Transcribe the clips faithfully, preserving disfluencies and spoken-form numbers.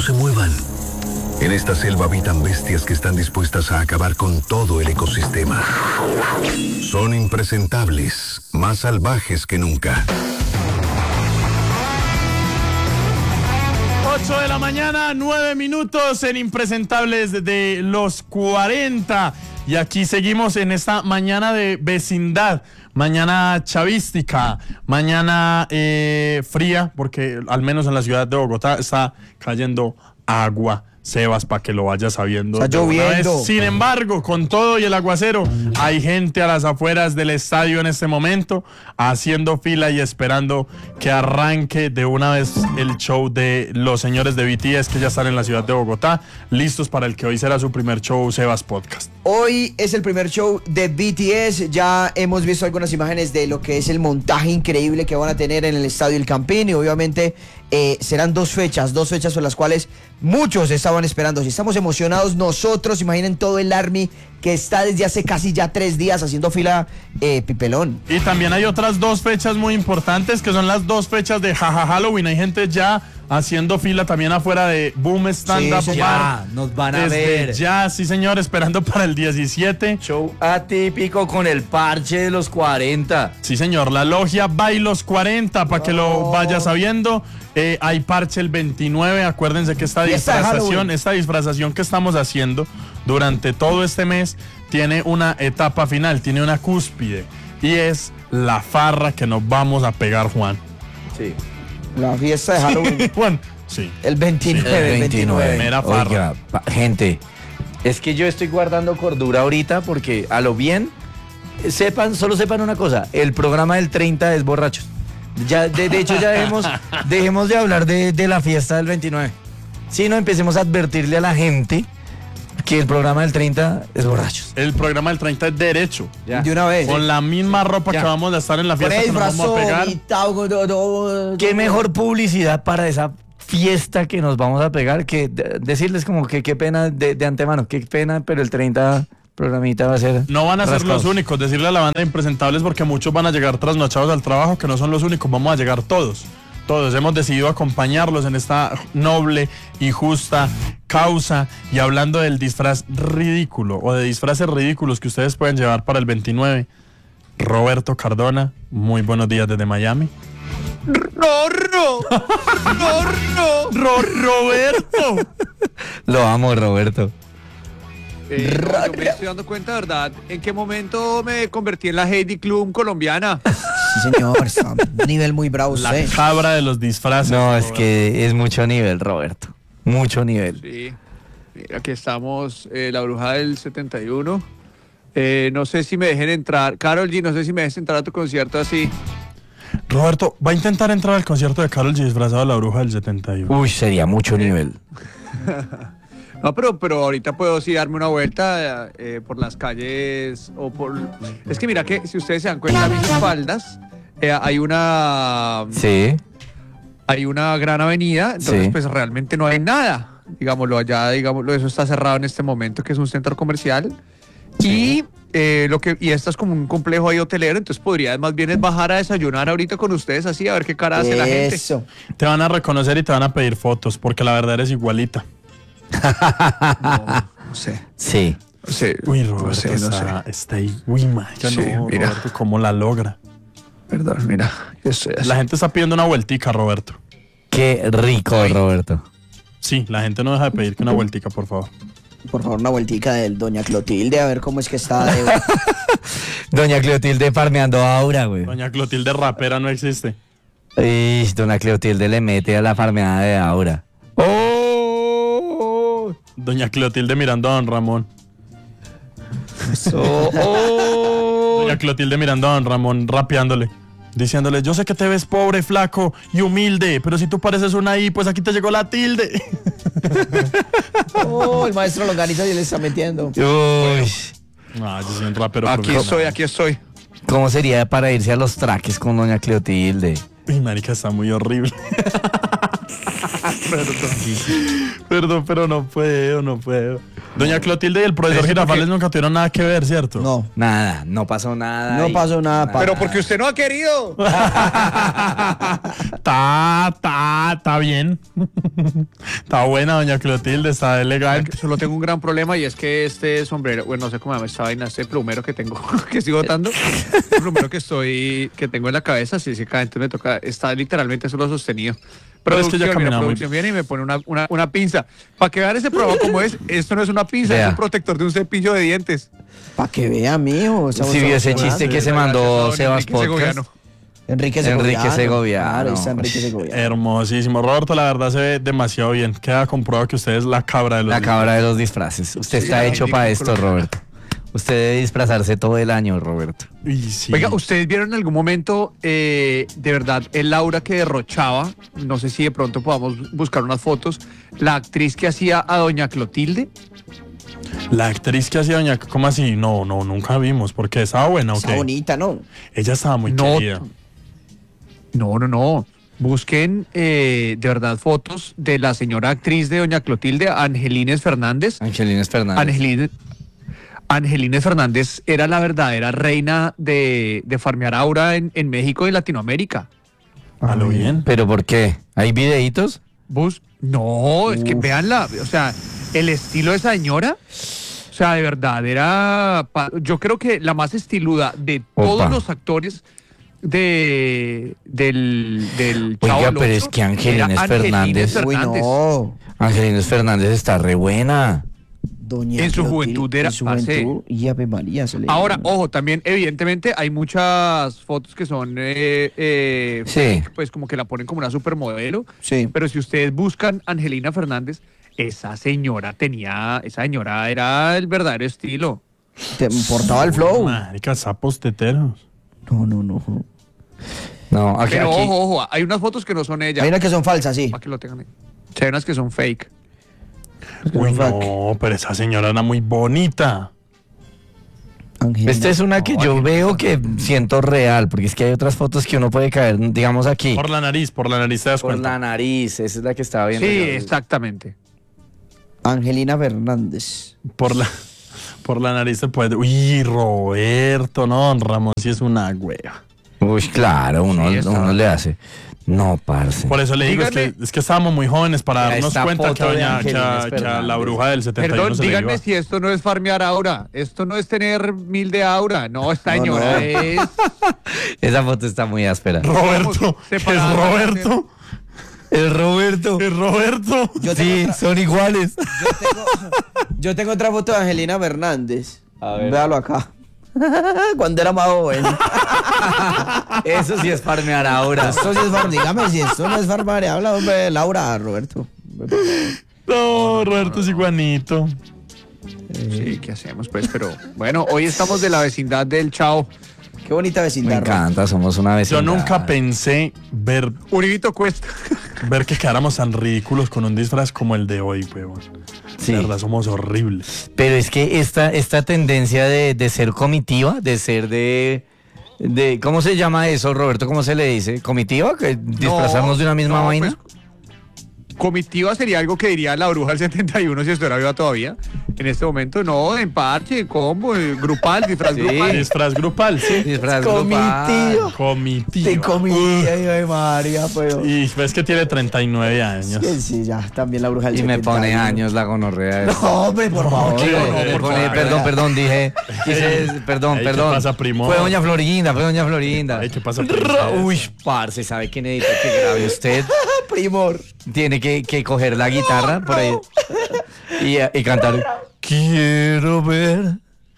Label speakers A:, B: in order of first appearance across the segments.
A: se muevan. En esta selva habitan bestias que están dispuestas a acabar con todo el ecosistema. Son impresentables, más salvajes que nunca.
B: ocho de la mañana, nueve minutos en Impresentables de los cuarenta. Y aquí seguimos en esta mañana de vecindad, mañana chavística, mañana eh, fría, porque al menos en la ciudad de Bogotá está cayendo agua. Sebas, para que lo vayas sabiendo.
C: Está lloviendo.
B: Sin embargo, con todo y el aguacero, hay gente a las afueras del estadio en este momento, haciendo fila y esperando que arranque de una vez el show de los señores de B T S, que ya están en la ciudad de Bogotá, listos para el que hoy será su primer show, Sebas Podcast.
C: Hoy es el primer show de B T S. Ya hemos visto algunas imágenes de lo que es el montaje increíble que van a tener en el Estadio El Campín. Y obviamente eh, serán dos fechas, dos fechas por las cuales muchos estaban esperando. Si estamos emocionados nosotros, imaginen todo el Army que está desde hace casi ya tres días haciendo fila, eh, Pipelón.
B: Y también hay otras dos fechas muy importantes, que son las dos fechas de Jaja Halloween. Hay gente ya haciendo fila también afuera de Boom Stand Up
C: Sí,
B: Bar.
D: Ya, nos van a
B: Desde
D: ver.
B: ya, sí señor, esperando para el diecisiete.
D: Show atípico con el parche de los cuarenta.
B: Sí señor, la logia Bailos cuarenta, para que lo
C: Oh.
B: vaya sabiendo. Eh, hay parche el veintinueve, acuérdense que esta
C: Fiesta de
B: disfrazación,
C: Halloween.
B: esta disfrazación que estamos haciendo durante todo este mes tiene una etapa final, tiene una cúspide, y es la farra que nos vamos a pegar, Juan.
D: Sí.
C: La fiesta de Halloween.
B: Juan, sí.
C: El veintinueve,
D: El veintinueve.
B: Mera farra.
D: Oiga, pa- gente, es que yo estoy guardando cordura ahorita porque a lo bien, sepan, solo sepan una cosa, el programa del treinta es borrachos. Ya, de, de hecho ya dejemos, dejemos de hablar de, de la fiesta del veintinueve. Si no, empecemos a advertirle a la gente que el programa del treinta es borrachos.
B: El programa del treinta es derecho.
D: Ya.
C: De una vez.
B: Con la misma ropa
D: Ya.
B: que vamos a estar en la
C: Con
B: fiesta
C: el
B: que nos vamos a
C: brazo
B: pegar.
C: vomitado, con todo, todo,
D: ¿Qué
C: todo.
D: mejor publicidad para esa fiesta que nos vamos a pegar que de- decirles como que qué pena de, de antemano, qué pena, pero el treinta programita va a ser...
B: No van a ser
D: rascados.
B: los únicos, decirle a la banda de Impresentables, porque muchos van a llegar trasnochados al trabajo, que no son los únicos, vamos a llegar todos. Todos hemos decidido acompañarlos en esta noble y justa causa. Y hablando del disfraz ridículo o de disfraces ridículos que ustedes pueden llevar para el veintinueve, Roberto Cardona, muy buenos días desde Miami.
D: ¡Rorro! ¡Rorro!
B: Ro- Roberto.
D: Lo amo, Roberto.
E: Eh, no, yo me estoy dando cuenta, ¿verdad? ¿En qué momento me convertí en la Heidi Klum colombiana?
C: Sí, señor, está a un nivel muy bravo
B: La
C: usted.
B: cabra de los disfraces.
D: No, es
B: Roberto.
D: que es mucho nivel, Roberto. Mucho nivel.
E: Sí. Mira, aquí estamos, eh, la bruja del setenta y uno. Eh, no sé si me dejen entrar. Karol G, no sé si me dejes entrar a tu concierto así.
B: Roberto, va a intentar entrar al concierto de Karol G disfrazado de la bruja del setenta y uno.
D: Uy, sería mucho nivel.
E: No, pero, pero ahorita puedo sí darme una vuelta eh, por las calles o por... Es que mira que si ustedes se dan cuenta, a mis espaldas eh, hay una...
D: Sí.
E: Hay una gran avenida, entonces
D: Sí.
E: pues realmente no hay nada. Digámoslo allá, digámoslo, eso está cerrado en este momento, que es un centro comercial. Y eh, lo que y esto es como un complejo ahí hotelero, entonces podría más bien es bajar a desayunar ahorita con ustedes así, a ver qué cara hace la gente.
C: Eso.
B: Te van a reconocer y te van a pedir fotos, porque la verdad eres igualita.
E: No sé,
D: Sí.
E: no sé.
B: Uy,
E: no
B: Roberto
E: sé, no
B: está,
E: sé.
B: está ahí. Uy, marica,
E: Sí,
B: no,
E: mira.
B: Roberto, ¿cómo la logra?
E: Perdón, mira, yo estoy así.
B: La gente está pidiendo una vueltica, Roberto.
D: Qué rico, Roberto.
B: Sí, la gente no deja de pedir que una vueltica, por favor.
C: Por favor, una vueltica del doña Clotilde, a ver cómo es que está. De...
D: Doña Cleotilde farmeando aura, güey.
B: Doña Clotilde rapera no existe.
D: Ish, doña Cleotilde le mete a la farmeada de aura. ¡Oh!
B: Doña Clotilde mirando a don Ramón.
D: ¡Oh! ¡Oh!
B: Doña Clotilde mirando a don Ramón, rapeándole. Diciéndole, yo sé que te ves pobre, flaco y humilde, pero si tú pareces una I, pues aquí te llegó la tilde.
C: Oh, el maestro Longaniza ya le está metiendo.
D: Uy.
B: No, yo soy un rapero
E: Aquí
B: profesional.
E: estoy, aquí estoy.
D: ¿Cómo sería para irse a los traques con doña Cleotilde?
B: Uy, marica, está muy horrible. Perdón. Perdón, pero no puedo, no puedo. Doña Clotilde y el profesor
E: Pero es
B: Girafales
E: porque-
B: nunca tuvieron nada que ver, ¿cierto?
C: No.
D: Nada, no pasó nada.
C: No
D: y-
C: pasó nada, pa-
E: Pero porque usted no ha querido.
B: Está, está, está bien. Está buena, doña Clotilde, está elegante.
E: Solo tengo un gran problema y es que este sombrero, bueno, no sé cómo se llama esta vaina, este plumero que tengo, que sigo dando, el plumero que estoy, que tengo en la cabeza, sí, sí, cada entonces me toca, está literalmente solo sostenido.
B: Pero es que ya
E: Producción, mira,
B: camina muy
E: producción viene y me pone una, una, una pinza. Para que vean ese programa como es, esto no es una pinza,
D: Vea.
E: es un protector de un cepillo de dientes.
C: Para que vea, mijo. estamos
D: Si vio ese
C: hablando-
D: chiste que se
E: Gracias,
D: mandó
E: don
D: Sebas
E: Enrique
D: Podcast.
E: Segoviano.
C: Enrique Segoviano.
D: Enrique Segoviano.
C: Claro, está Enrique Segoviano.
B: Hermosísimo. Roberto, la verdad se ve demasiado bien. Queda comprobado que usted es la cabra de los
D: La cabra de los disfraces. Usted
E: Sí,
D: está
E: la
D: hecho
E: ridículo.
D: para esto, Roberto. Usted debe disfrazarse todo el año, Roberto.
B: Y sí.
E: Oiga, ¿ustedes vieron en algún momento, eh, de verdad, el aura que derrochaba? No sé si de pronto podamos buscar unas fotos. La actriz que hacía a Doña Clotilde.
B: La actriz que hacía doña... ¿Cómo así? No, no, nunca vimos. Porque estaba buena, ¿o
C: Está
B: qué?
C: bonita, ¿no?
B: Ella estaba muy
E: No,
B: querida.
E: No, no, no. Busquen eh, de verdad fotos de la señora actriz de Doña Clotilde, Angelines Fernández.
D: Angelines Fernández.
E: Angelines, Angelines Fernández era la verdadera reina de, de farmear aura en, en México y Latinoamérica.
B: A lo bien.
D: ¿Pero por qué? ¿Hay videitos?
E: Bus, no, es que veanla, o sea, el estilo de esa señora, o sea, de verdad, era, pa- yo creo que la más estiluda de todos
D: Opa.
E: los actores de del, del
D: Oiga,
E: Chavo
D: pero
E: del
D: es
E: Ocho,
D: que Angelines
E: era Angelines
D: Fernández-
C: Uy,
E: Fernández.
C: no.
D: Angelines Fernández está re buena.
C: Doña
E: En su
C: Clotilde,
E: juventud era-
C: En su
E: parce.
C: juventud, y Ave María se le
E: Ahora, ojo, también evidentemente hay muchas fotos que son, eh, eh,
D: Sí.
E: pues como que la ponen como una supermodelo,
C: Sí.
E: pero si ustedes buscan Angelina Fernández, esa señora tenía, esa señora era el verdadero estilo.
C: Te importaba el flow.
B: Marica, sapos teteros.
C: No, no, no.
D: No, aquí,
E: Pero
D: aquí-
E: ojo, ojo, hay unas fotos que no son ella,
C: Hay unas que son falsas, sí.
E: para que lo tengan ahí. Sí, hay unas que son fake.
B: Uy,
C: Fuck.
B: no, pero esa señora era muy bonita.
C: Angelina.
D: Esta es una que yo veo que siento real, porque es que hay otras fotos que uno puede caer, digamos aquí.
B: Por la nariz, por la nariz te das
D: Por
B: cuenta.
D: la nariz, esa es la que estaba viendo.
E: Sí,
D: yo.
E: exactamente.
C: Angelina Fernández.
B: Por la, por la nariz te puede. Uy, Roberto, no, don Ramón sí es una hueva.
D: Uy, claro, uno,
E: Sí, está.
D: uno le hace. No, parce.
B: Por eso le digo, es que,
E: Díganme-
B: es que estábamos muy jóvenes para
D: Mira,
B: darnos
D: esta
B: cuenta que,
D: foto de
B: doña, que, a,
D: Angelines
B: que a la
D: Fernández.
B: bruja del setenta y uno
E: Perdón,
B: se le
E: díganme
B: iba.
E: si esto no es farmear aura, esto no es tener mil de aura, no, esta
C: No,
E: señora
C: no.
E: es...
D: Esa foto está muy áspera.
B: Roberto, es
E: separadas,
B: Roberto,
D: El Roberto.
B: es Roberto.
C: Yo tengo,
D: Sí,
C: otra,
D: son iguales.
C: yo, tengo, yo tengo otra foto de Angelina Fernández.
D: A ver.
C: Véalo acá. Cuando era más joven.
D: Eso sí es farmear ahora.
C: Esto sí es far- dígame si esto no es farmar. Habla, hombre, Laura, Roberto.
B: No, Roberto es iguanito.
E: Sí, ¿qué hacemos pues? Pero bueno, hoy estamos de la vecindad del Chao.
C: Qué bonita
D: Me
C: vecindad. Roberto.
D: encanta, somos una vez.
B: Yo nunca pensé ver,
E: Uribito Cuesta.
B: ver que quedáramos tan ridículos con un disfraz como el de hoy, weón.
D: Sí.
B: De verdad, somos horribles.
D: Pero es que esta, esta tendencia de, de ser comitiva, de ser de, de. ¿Cómo se llama eso, Roberto? ¿Cómo se le dice? ¿Comitiva? ¿Que ¿Disfrazarnos de una misma
E: no,
D: vaina?
E: pues, comitiva sería algo que diría la bruja del setenta y uno si estuviera viva todavía. En este momento, no, en parche, combo, eh, grupal, disfraz
D: Sí.
E: grupal.
B: Disfraz grupal, sí.
D: Disfraz
C: Comitiva.
D: grupal.
B: Comitiva.
C: Te comía, hijo de María, pero.
B: Y ves que tiene treinta y nueve años.
C: Sí, sí, ya, también la bruja del
D: Y me
C: setenta
D: pone
C: uno.
D: años la gonorrea. esa.
C: No, hombre, por favor.
B: ¿qué?
D: Digo,
B: no,
D: me
B: por
D: pone-
B: favor.
D: perdón, perdón, dije. quise- perdón,
B: Ey, ¿qué
D: perdón.
B: pasa, primo?
D: Fue doña Florinda, fue doña Florinda.
B: Ay, ¿qué pasa,
D: Ro-
B: princesa?
D: Uy, parce, ¿sabe qué necesita que grabe usted?
C: Primor.
D: Tiene que, que coger la guitarra por ahí y, y cantar. Quiero ver.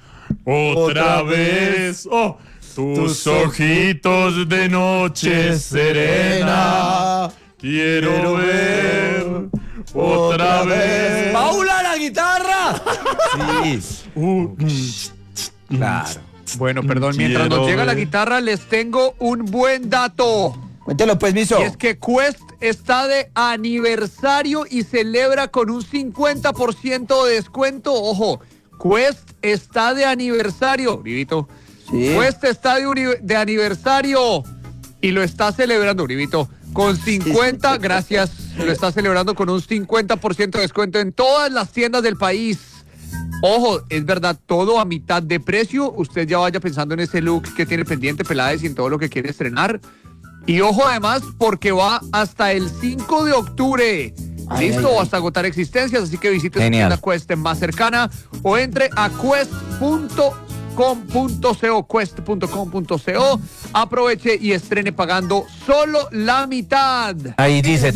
B: Otra vez, oh, tus ojitos de noche serena. Quiero ver otra vez.
D: ¡Paula, la guitarra! Sí.
B: Uh,
D: Claro.
E: Bueno, perdón, mientras
B: Quiero
E: nos llega la
B: ver.
E: guitarra, les tengo un buen dato.
C: Cuéntelo, pues, miso.
E: Y es que Quest está de aniversario y celebra con un cincuenta por ciento de descuento. Ojo, Quest está de aniversario, Uribito.
C: Sí.
E: Quest está de, uni- de aniversario y lo está celebrando, Uribito, con cincuenta, gracias, lo está celebrando con un cincuenta por ciento de descuento en todas las tiendas del país. Ojo, es verdad, todo a mitad de precio. Usted ya vaya pensando en ese look que tiene pendiente, Peláez, y en todo lo que quiere estrenar. Y ojo además, porque va hasta el cinco de octubre.
C: Ay,
E: Listo,
C: ay,
E: o
C: ay.
E: hasta agotar existencias, así que visite su
D: Genial.
E: tienda Quest más cercana o entre a quest punto com punto co, quest punto com punto co. Aproveche y estrene pagando solo la mitad.
D: Ahí dice,